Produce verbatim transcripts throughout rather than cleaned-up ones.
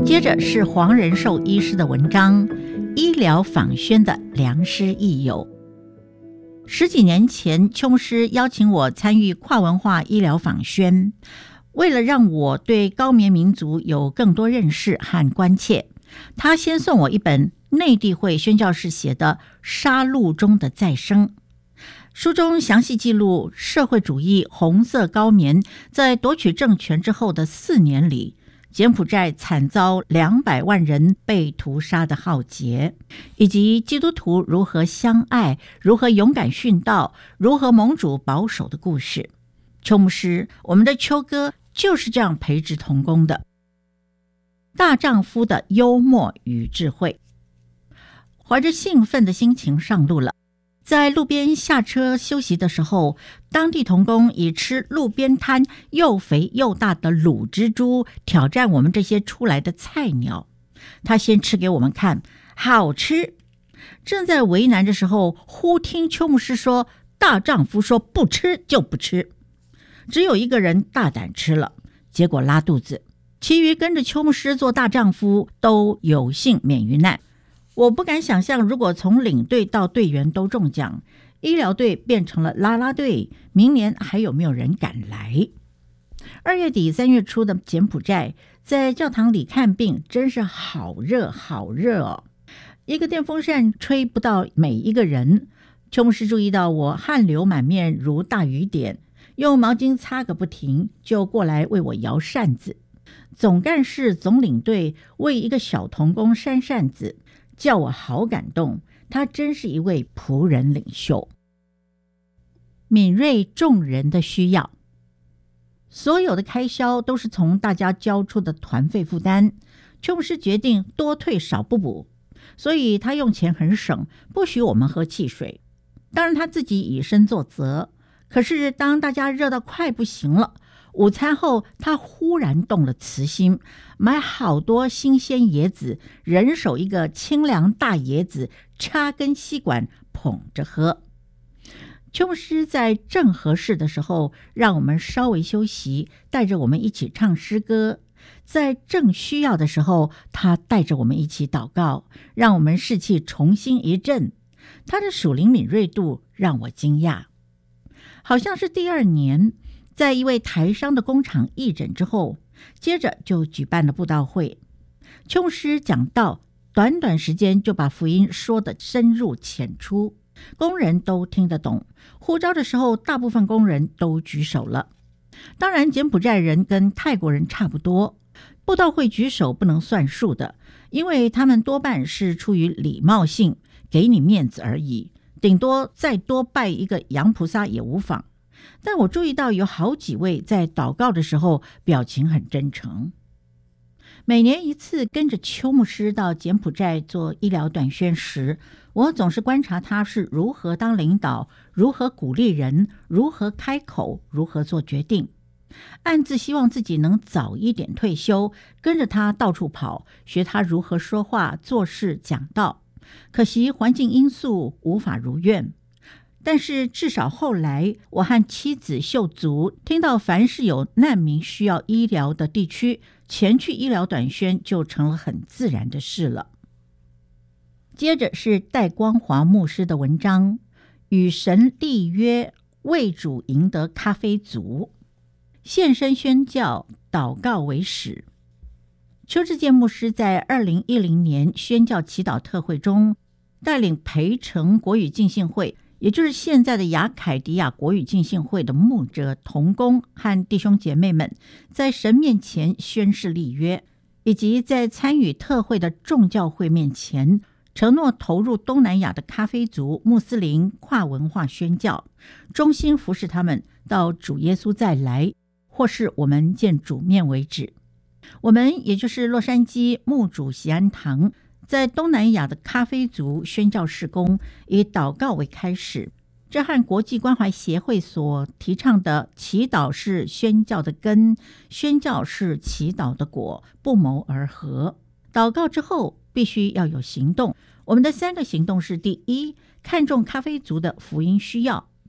接着是黄仁寿医师的文章《医疗访宣的良师益友》。十几年前，邱牧师邀请我参与跨文化医疗访宣，为了让我对高棉民族有更多认识和关切，他先送我一本内地会宣教士写的《杀戮中的再生》。书中详细记录社会主义红色高棉在夺取政权之后的四年里，柬埔寨惨遭两百万人被屠杀的浩劫，以及基督徒如何相爱、如何勇敢殉道、如何盟主保守的故事。邱牧师，我们的邱哥就是这样培植同工的。大丈夫的幽默与智慧。怀着兴奋的心情上路了，在路边下车休息的时候，当地同工以吃路边摊又肥又大的卤蜘蛛挑战我们这些出来的菜鸟。他先吃给我们看，好吃。正在为难的时候，忽听邱牧师说，大丈夫说不吃就不吃。只有一个人大胆吃了，结果拉肚子，其余跟着邱牧师做大丈夫都有幸免于难。我不敢想象，如果从领队到队员都中奖，医疗队变成了啦啦队，明年还有没有人敢来？二月底三月初的柬埔寨，在教堂里看病真是好热好热哦，一个电风扇吹不到每一个人。邱牧师注意到我汗流满面如大雨点，用毛巾擦个不停，就过来为我摇扇子。总干事总领队为一个小童工扇扇子，叫我好感动，他真是一位仆人领袖。敏锐众人的需要，所有的开销都是从大家交出的团费负担。邱牧师决定多退少不补，所以他用钱很省，不许我们喝汽水。当然他自己以身作则，可是当大家热到快不行了，午餐后他忽然动了慈心，买好多新鲜椰子，人手一个清凉大椰子，插根吸管捧着喝。邱牧师在正合适的时候让我们稍微休息，带着我们一起唱诗歌，在正需要的时候他带着我们一起祷告，让我们士气重新一振。他的属灵敏锐度让我惊讶。好像是第二年，在一位台商的工厂义诊之后，接着就举办了布道会。邱牧师讲道，短短时间就把福音说得深入浅出，工人都听得懂。呼召的时候，大部分工人都举手了。当然柬埔寨人跟泰国人差不多，布道会举手不能算数的，因为他们多半是出于礼貌性，给你面子而已，顶多再多拜一个洋菩萨也无妨。但我注意到有好几位在祷告的时候表情很真诚。每年一次跟着邱牧师到柬埔寨做医疗短宣时，我总是观察他是如何当领导，如何鼓励人，如何开口，如何做决定。暗自希望自己能早一点退休，跟着他到处跑，学他如何说话、做事、讲道。可惜环境因素无法如愿。但是至少后来，我和妻子秀足听到凡是有难民需要医疗的地区，前去医疗短宣就成了很自然的事了。接着是戴光华牧师的文章《与神立约，为主赢得咖啡族》，现身宣教，祷告为始。邱志健牧师在二零一零年宣教祈祷特会中，带领培城国语浸信会，也就是现在的亚凯迪亚国语浸信会的牧者同工和弟兄姐妹们，在神面前宣誓立约，以及在参与特会的众教会面前承诺投入东南亚的咖啡族穆斯林跨文化宣教，忠心服侍他们到主耶稣再来，或是我们见主面为止。我们也就是洛杉矶牧主喜安堂，在东南亚的咖啡族宣教事工以祷告为开始，这和国际关怀协会所提倡的祈祷是宣教的根，宣教是祈祷的果不谋而合。祷告之后必须要有行动。我们的三个行动是：第一，看重咖啡族的福音需要，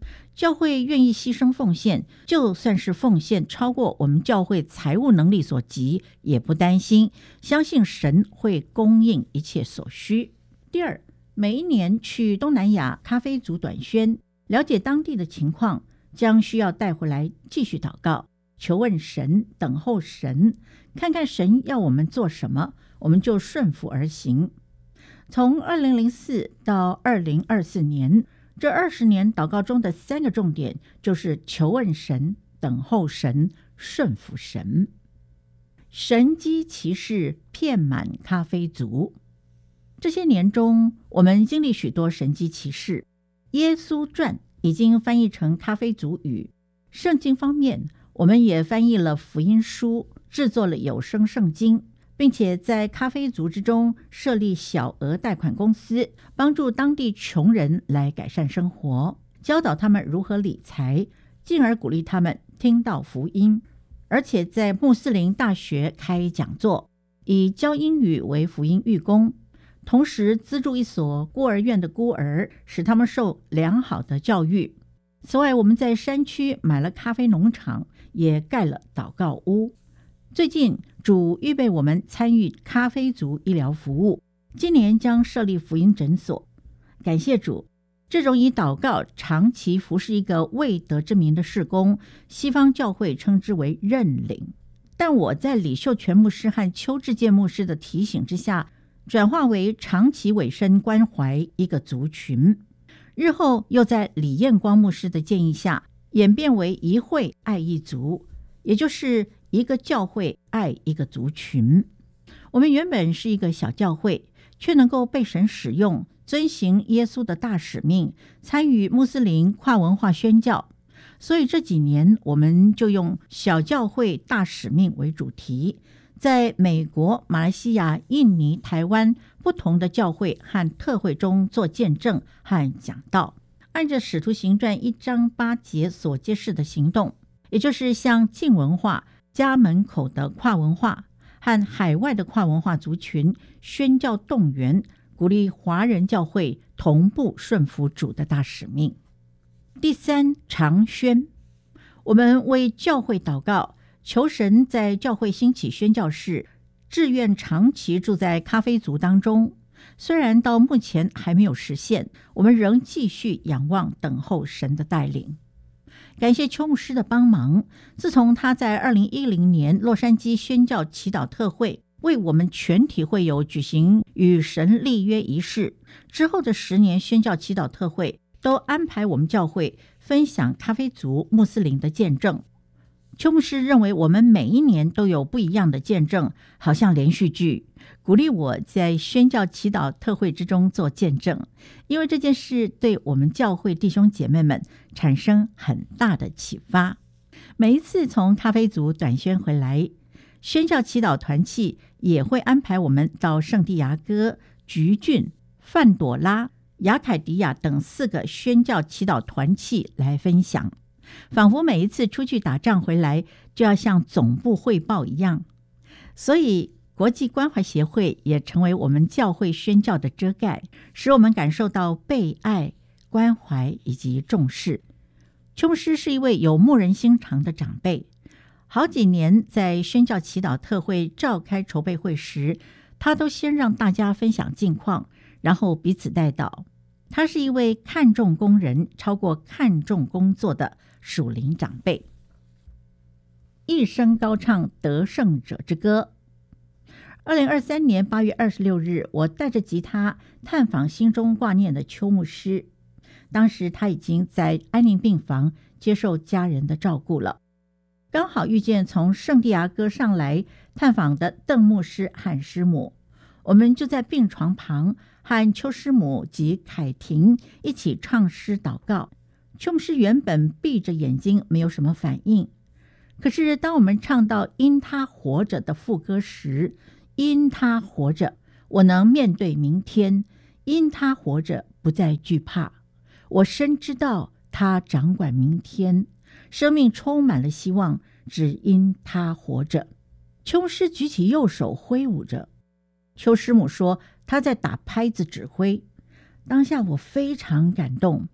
教会愿意牺牲奉献，就算是奉献超过我们教会财务能力所及，也不担心，相信神会供应一切所需。第二，每一年去东南亚咖啡族短宣，了解当地的情况，将需要带回来继续祷告，求问神，等候神，看看神要我们做什么，我们就顺服而行。从二零零四到二零二四年，这二十年祷告中的三个重点就是求问神、等候神、顺服神。神机骑士遍满咖啡族。这些年中，我们经历许多神机骑士。耶稣传已经翻译成咖啡族语，圣经方面，我们也翻译了福音书，制作了有声圣经，并且在咖啡族之中设立小额贷款公司，帮助当地穷人来改善生活，教导他们如何理财，进而鼓励他们听到福音。而且在穆斯林大学开讲座，以教英语为福音育工，同时资助一所孤儿院的孤儿，使他们受良好的教育。此外，我们在山区买了咖啡农场，也盖了祷告屋。最近主预备我们参与咖啡族医疗服务，今年将设立福音诊所。感谢主，这种以祷告长期服侍一个未得之民的事工，西方教会称之为认领。但我在李秀全牧师和邱志健牧师的提醒之下，转化为长期委身关怀一个族群，日后又在李彦光牧师的建议下，演变为一会爱一族，也就是一个教会爱一个族群。我们原本是一个小教会，却能够被神使用，遵行耶稣的大使命，参与穆斯林跨文化宣教。所以这几年我们就用小教会大使命为主题，在美国、马来西亚、印尼、台湾不同的教会和特会中做见证和讲道，按着使徒行传一章八节所揭示的行动，也就是向近文化、家门口的跨文化和海外的跨文化族群宣教动员，鼓励华人教会同步顺服主的大使命。第三，长宣，我们为教会祷告，求神在教会兴起宣教士，志愿长期住在咖啡族当中。虽然到目前还没有实现，我们仍继续仰望等候神的带领。感谢邱牧师的帮忙，自从他在二零一零年洛杉矶宣教祈祷特会为我们全体会友举行与神立约仪式之后的十年宣教祈祷特会，都安排我们教会分享咖啡族穆斯林的见证。邱牧师认为我们每一年都有不一样的见证，好像连续剧，鼓励我在宣教祈祷特会之中做见证，因为这件事对我们教会弟兄姐妹们产生很大的启发。每一次从咖啡族短宣回来，宣教祈祷团契也会安排我们到圣地亚哥、橘郡、范朵拉、亚凯迪亚等四个宣教祈祷团契来分享，仿佛每一次出去打仗回来就要向总部汇报一样。所以国际关怀协会也成为我们教会宣教的遮盖，使我们感受到被爱、关怀以及重视。邱牧师是一位有牧人心肠的长辈，好几年在宣教祈祷特会召开筹备会时，他都先让大家分享近况，然后彼此带祷。他是一位看重工人超过看重工作的属灵长辈。一生高唱得胜者之歌。二零二三年八月二十六日，我带着吉他探访心中挂念的邱牧师，当时他已经在安宁病房接受家人的照顾了。刚好遇见从圣地亚哥上来探访的邓牧师和师母，我们就在病床旁和邱师母及凯婷一起唱诗祷告。邱牧师原本闭着眼睛没有什么反应，可是当我们唱到因他活着的副歌时，因他活着，我能面对明天，因他活着不再惧怕，我深知道他掌管明天，生命充满了希望，只因他活着。邱师举起右手挥舞着，邱师母说他在打拍子指挥，当下我非常感动，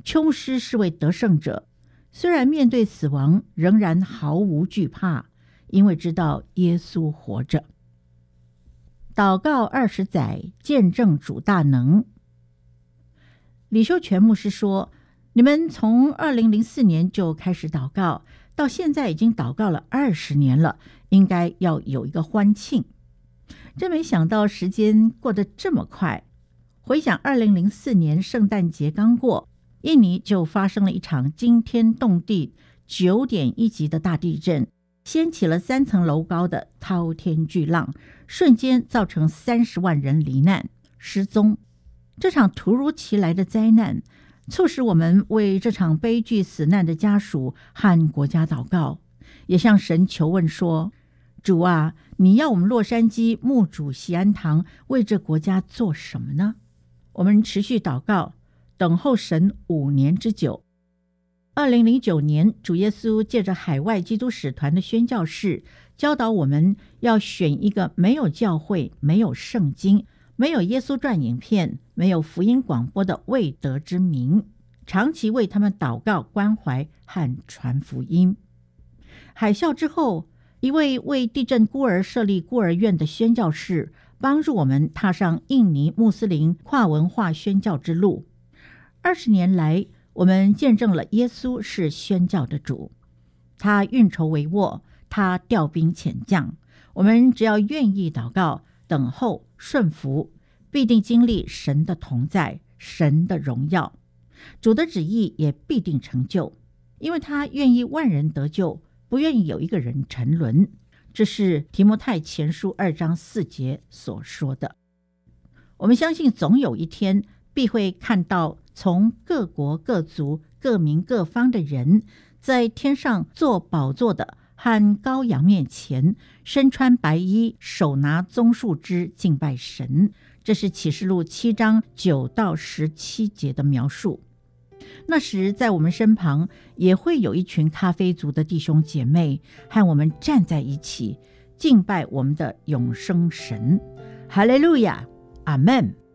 琼斯是位得胜者，虽然面对死亡仍然毫无惧怕，因为知道耶稣活着。祷告二十载，见证主大能。李修全牧师说，你们从二零零四年就开始祷告，到现在已经祷告了二十年了，应该要有一个欢庆。真没想到时间过得这么快。回想二零零四年圣诞节刚过，印尼就发生了一场惊天动地九点一级的大地震，掀起了三层楼高的滔天巨浪，瞬间造成三十万人罹难失踪。这场突如其来的灾难促使我们为这场悲剧死难的家属和国家祷告，也向神求问说，主啊，你要我们洛杉矶牧主喜安堂为这国家做什么呢？我们持续祷告，等候神五年之久。二零零九年，主耶稣借着海外基督使团的宣教士，教导我们要选一个没有教会、没有圣经、没有耶稣传影片、没有福音广播的未得之民，长期为他们祷告、关怀和传福音。海啸之后，一位为地震孤儿设立孤儿院的宣教士，帮助我们踏上印尼穆斯林跨文化宣教之路。二十年来，我们见证了耶稣是宣教的主，他运筹帷幄，他调兵遣将。我们只要愿意祷告、等候、顺服，必定经历神的同在、神的荣耀。主的旨意也必定成就，因为他愿意万人得救，不愿意有一个人沉沦。这是提摩太前书二章四节所说的。我们相信总有一天必会看到从各国各族各民各方的人在天上坐宝座的和羔羊面前，身穿白衣，手拿棕树枝敬拜神。这是启示录七章九到十七节的描述。那时在我们身旁也会有一群咖啡族的弟兄姐妹和我们站在一起，敬拜我们的永生神。哈利路亚，阿们。